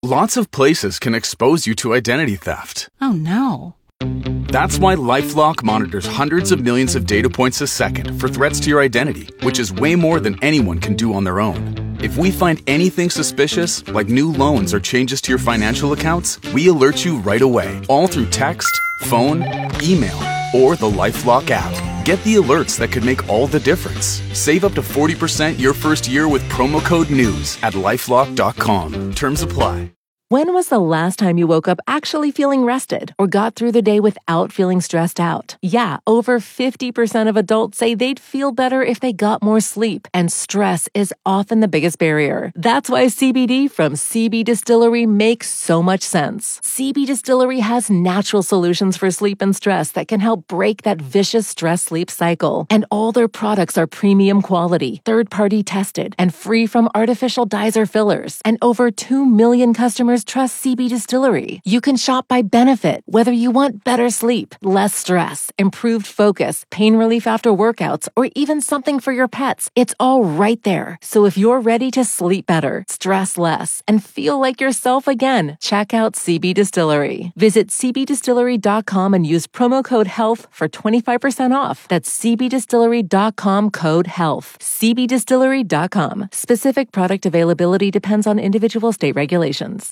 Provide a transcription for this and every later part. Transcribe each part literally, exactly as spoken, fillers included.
Lots of places can expose you to identity theft. Oh, no. That's why LifeLock monitors hundreds of millions of data points a second for threats to your identity, which is way more than anyone can do on their own. If we find anything suspicious, like new loans or changes to your financial accounts, we alert you right away, all through text, phone, email, or the LifeLock app. Get the alerts that could make all the difference. Save up to forty percent your first year with promo code NEWS at lifelock dot com. Terms apply. When was the last time you woke up actually feeling rested or got through the day without feeling stressed out? Yeah, over fifty percent of adults say they'd feel better if they got more sleep, and stress is often the biggest barrier. That's why C B D from C B Distillery makes so much sense. C B Distillery has natural solutions for sleep and stress that can help break that vicious stress-sleep cycle. And all their products are premium quality, third-party tested, and free from artificial dyes or fillers. And over two million customers trust C B Distillery. You can shop by benefit, whether you want better sleep, less stress, improved focus, pain relief after workouts, or even something for your pets. It's all right there. So if you're ready to sleep better, stress less, and feel like yourself again, check out C B Distillery. Visit c b distillery dot com and use promo code HEALTH for twenty-five percent off. That's c b distillery dot com code HEALTH. c b distillery dot com. Specific product availability depends on individual state regulations.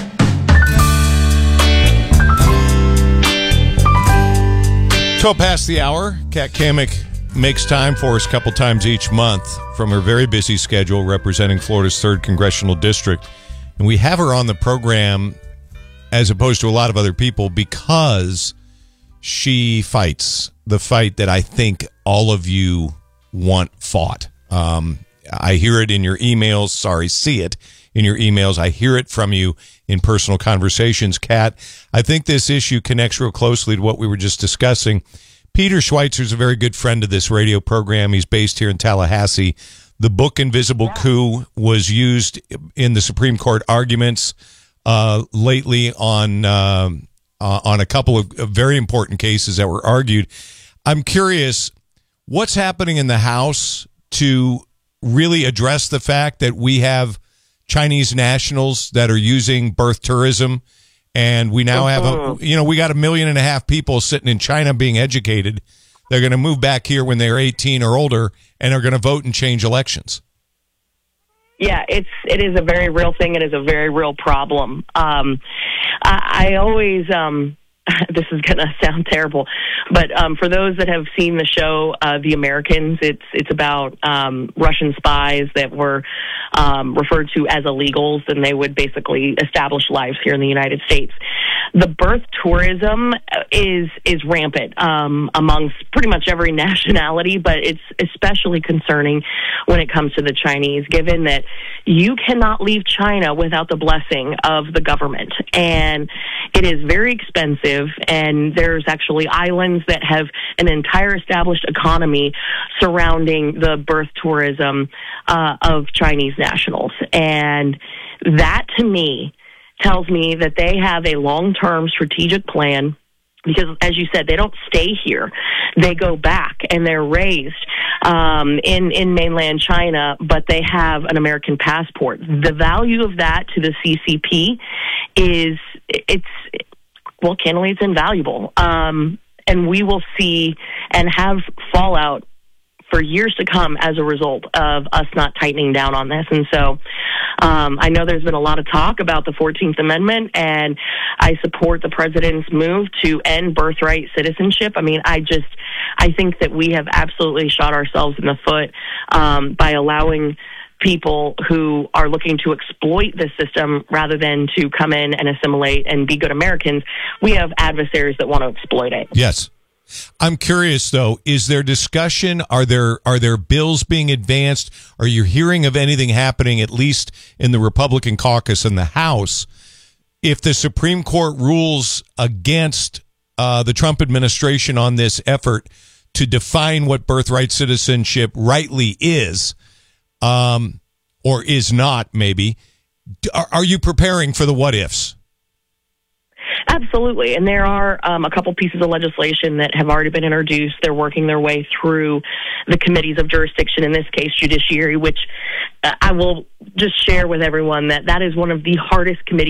twelve past the hour. Kat Kamick makes time for us a couple times each month from her very busy schedule representing Florida's third Congressional District. And we have her on the program as opposed to a lot of other people because she fights the fight that I think all of you want fought. Um, I hear it in your emails. Sorry, see it in your emails. I hear it from you in personal conversations. Kat, I think this issue connects real closely to what we were just discussing. Peter Schweitzer is a very good friend of this radio program. He's based here in Tallahassee. The book Invisible Coup was used in the Supreme Court arguments uh, lately on uh, uh, on a couple of very important cases that were argued. I'm curious, what's happening in the House to really address the fact that we have Chinese nationals that are using birth tourism, and we now have a, you know, we got a million and a half people sitting in China being educated. They're going to move back here when they're eighteen or older and are going to vote and change elections. Yeah, it's it is a very real thing. It is a very real problem. Um, I, I always. Um, This is going to sound terrible, but um, for those that have seen the show, uh, The Americans, it's it's about um, Russian spies that were um, referred to as illegals, and they would basically establish lives here in the United States. The birth tourism is is rampant um, amongst pretty much every nationality, but it's especially concerning when it comes to the Chinese, given that you cannot leave China without the blessing of the government, and it is very expensive. And there's actually islands that have an entire established economy surrounding the birth tourism uh, of Chinese nationals. And that, to me, tells me that they have a long-term strategic plan because, as you said, they don't stay here. They go back, and they're raised um, in, in mainland China, but they have an American passport. The value of that to the C C P is it's... Well, candidly, it's invaluable. Um, and we will see and have fallout for years to come as a result of us not tightening down on this. And so um, I know there's been a lot of talk about the fourteenth Amendment, and I support the president's move to end birthright citizenship. I mean, I just, I think that we have absolutely shot ourselves in the foot um, by allowing people who are looking to exploit the system rather than to come in and assimilate and be good Americans. We have adversaries that want to exploit it. Yes. I'm curious, though, is there discussion? Are there are there bills being advanced? Are you hearing of anything happening, at least in the Republican caucus in the House? If the Supreme Court rules against uh, the Trump administration on this effort to define what birthright citizenship rightly is, Um, or is not, maybe. Are, are you preparing for the what-ifs? Absolutely. And there are um, a couple pieces of legislation that have already been introduced. They're working their way through the committees of jurisdiction, in this case, judiciary, which uh, I will just share with everyone that that is one of the hardest committees